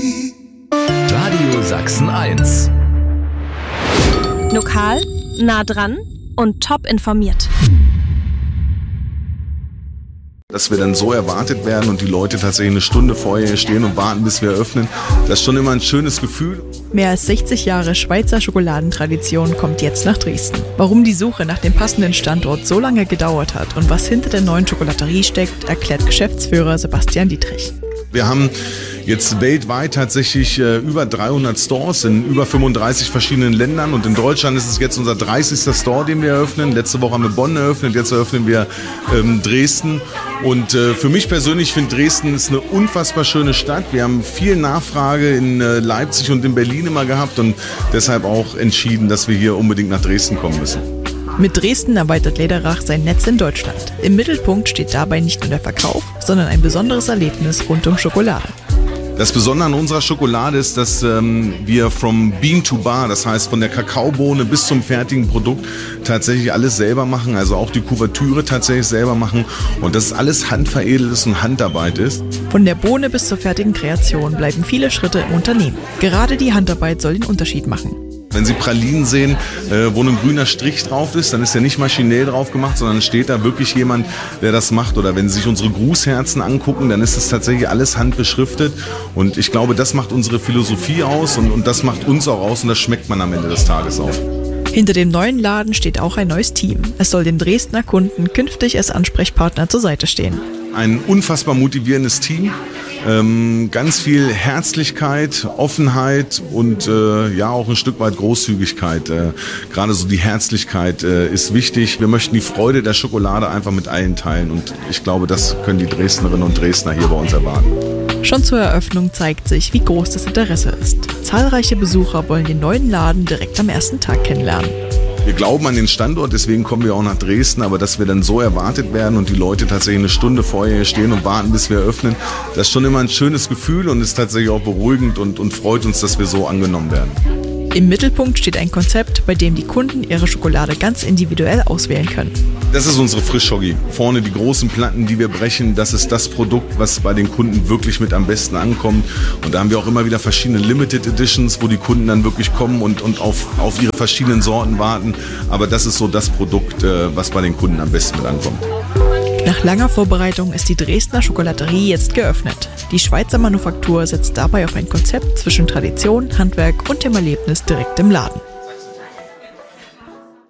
Radio Sachsen 1. Lokal, nah dran und top informiert. Dass wir dann so erwartet werden und die Leute tatsächlich eine Stunde vorher hier stehen und warten, bis wir öffnen, das ist schon immer ein schönes Gefühl. Mehr als 60 Jahre Schweizer Schokoladentradition kommt jetzt nach Dresden. Warum die Suche nach dem passenden Standort so lange gedauert hat und was hinter der neuen Schokolaterie steckt, erklärt Geschäftsführer Sebastian Dietrich. Wir haben jetzt weltweit tatsächlich über 300 Stores in über 35 verschiedenen Ländern und in Deutschland ist es jetzt unser 30. Store, den wir eröffnen. Letzte Woche haben wir Bonn eröffnet, jetzt eröffnen wir Dresden. Und für mich persönlich finde Dresden ist eine unfassbar schöne Stadt. Wir haben viel Nachfrage in Leipzig und in Berlin immer gehabt und deshalb auch entschieden, dass wir hier unbedingt nach Dresden kommen müssen. Mit Dresden erweitert Läderach sein Netz in Deutschland. Im Mittelpunkt steht dabei nicht nur der Verkauf, sondern ein besonderes Erlebnis rund um Schokolade. Das Besondere an unserer Schokolade ist, dass wir from bean to bar, das heißt von der Kakaobohne bis zum fertigen Produkt tatsächlich alles selber machen, also auch die Kuvertüre tatsächlich selber machen und dass alles handveredelt ist und Handarbeit ist. Von der Bohne bis zur fertigen Kreation bleiben viele Schritte im Unternehmen. Gerade die Handarbeit soll den Unterschied machen. Wenn Sie Pralinen sehen, wo ein grüner Strich drauf ist, dann ist der nicht maschinell drauf gemacht, sondern steht da wirklich jemand, der das macht. Oder wenn Sie sich unsere Grußherzen angucken, dann ist das tatsächlich alles handbeschriftet. Und ich glaube, das macht unsere Philosophie aus und das macht uns auch aus und das schmeckt man am Ende des Tages auch. Hinter dem neuen Laden steht auch ein neues Team. Es soll den Dresdner Kunden künftig als Ansprechpartner zur Seite stehen. Ein unfassbar motivierendes Team, ganz viel Herzlichkeit, Offenheit und ja auch ein Stück weit Großzügigkeit. Gerade so die Herzlichkeit ist wichtig. Wir möchten die Freude der Schokolade einfach mit allen teilen und ich glaube, das können die Dresdnerinnen und Dresdner hier bei uns erwarten. Schon zur Eröffnung zeigt sich, wie groß das Interesse ist. Zahlreiche Besucher wollen den neuen Laden direkt am ersten Tag kennenlernen. Wir glauben an den Standort, deswegen kommen wir auch nach Dresden, aber dass wir dann so erwartet werden und die Leute tatsächlich eine Stunde vorher hier stehen und warten, bis wir öffnen, das ist schon immer ein schönes Gefühl und ist tatsächlich auch beruhigend und freut uns, dass wir so angenommen werden. Im Mittelpunkt steht ein Konzept, bei dem die Kunden ihre Schokolade ganz individuell auswählen können. Das ist unsere Frischschoggi. Vorne die großen Platten, die wir brechen, das ist das Produkt, was bei den Kunden wirklich mit am besten ankommt. Und da haben wir auch immer wieder verschiedene Limited Editions, wo die Kunden dann wirklich kommen und auf ihre verschiedenen Sorten warten. Aber das ist so das Produkt, was bei den Kunden am besten mit ankommt. Nach langer Vorbereitung ist die Dresdner Schokolaterie jetzt geöffnet. Die Schweizer Manufaktur setzt dabei auf ein Konzept zwischen Tradition, Handwerk und dem Erlebnis direkt im Laden.